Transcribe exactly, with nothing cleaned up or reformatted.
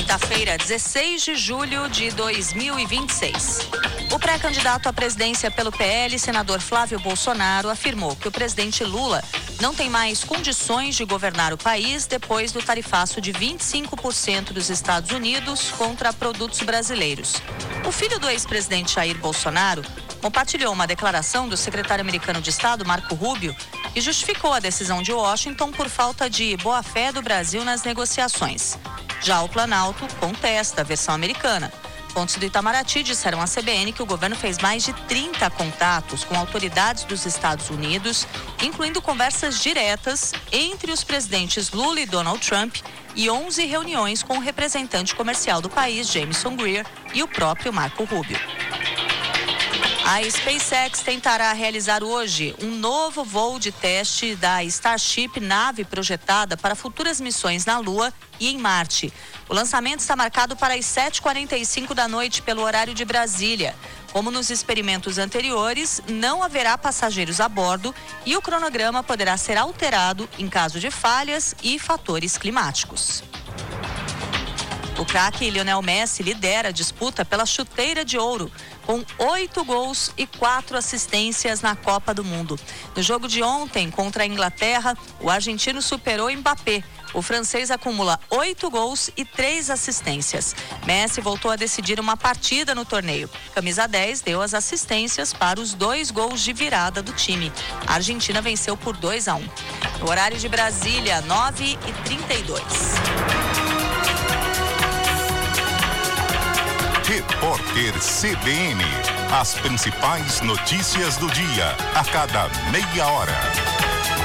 quinta-feira, dezesseis de julho de dois mil e vinte e seis. O pré-candidato à presidência pelo P L, senador Flávio Bolsonaro, afirmou que o presidente Lula não tem mais condições de governar o país depois do tarifaço de vinte e cinco por cento dos Estados Unidos contra produtos brasileiros. O filho do ex-presidente Jair Bolsonaro compartilhou uma declaração do secretário americano de Estado, Marco Rubio, e justificou a decisão de Washington por falta de boa-fé do Brasil nas negociações. Já o Planalto contesta a versão americana. Fontes do Itamaraty disseram à C B N que o governo fez mais de trinta contatos com autoridades dos Estados Unidos, incluindo conversas diretas entre os presidentes Lula e Donald Trump e onze reuniões com o representante comercial do país, Jameson Greer, e o próprio Marco Rubio. A SpaceX tentará realizar hoje um novo voo de teste da Starship, nave projetada para futuras missões na Lua e em Marte. O lançamento está marcado para as sete e quarenta e cinco da noite pelo horário de Brasília. Como nos experimentos anteriores, não haverá passageiros a bordo e o cronograma poderá ser alterado em caso de falhas e fatores climáticos. O craque Lionel Messi lidera a disputa pela chuteira de ouro, com oito gols e quatro assistências na Copa do Mundo. No jogo de ontem contra a Inglaterra, o argentino superou Mbappé. O francês acumula oito gols e três assistências. Messi voltou a decidir uma partida no torneio. Camisa dez deu as assistências para os dois gols de virada do time. A Argentina venceu por dois a um. No horário de Brasília, nove e trinta e dois. Repórter C B N. As principais notícias do dia, a cada meia hora.